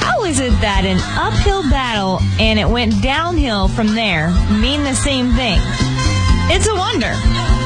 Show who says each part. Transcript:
Speaker 1: How is it that an uphill battle and it went downhill from there mean the same thing? It's a wonder.